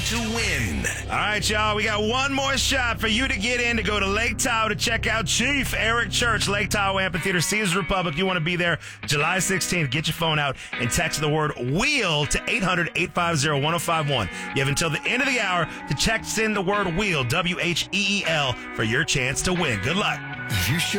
to win. All right, y'all, we got one more shot for you to get in to go to Lake Tahoe to check out Chief Eric Church, Lake Tahoe Amphitheater, Caesars Republic. You want to be there July 16th. Get your phone out and text the word WHEEL to 800-850-1051. You have until the end of the hour to text in the word WHEEL, WHEEL, for your chance to win. Good luck. You should.